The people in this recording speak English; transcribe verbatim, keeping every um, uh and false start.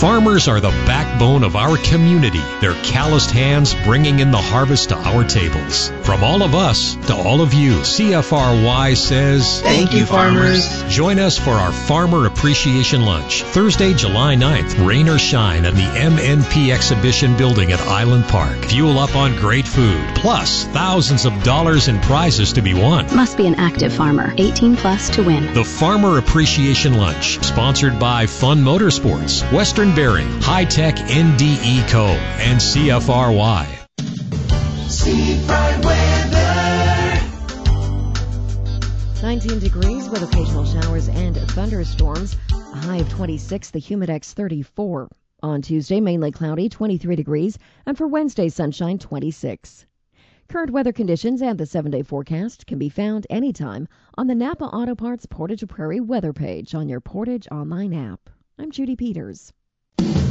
Farmers are the backbone of our community. Their calloused hands bringing in the harvest to our tables. From all of us to all of you, C F R Y says, thank you, farmers. Join us for our Farmer Appreciation Lunch, Thursday, July ninth, rain or shine, at the M N P Exhibition Building at Island Park. Fuel up on great food, plus thousands of dollars in prizes to be won. Must be an active farmer, eighteen plus to win. The Farmer Appreciation Lunch, sponsored by Fun Motorsports, Western Bearing, High Tech N D E Co., and C F R Y. Seafront weather. nineteen degrees with occasional showers and thunderstorms. A high of twenty-six, the Humidex thirty-four. On Tuesday, mainly cloudy, twenty-three degrees, and for Wednesday, sunshine, twenty-six. Current weather conditions and the seven-day forecast can be found anytime on the Napa Auto Parts Portage Prairie weather page on your Portage online app. I'm Judy Peters.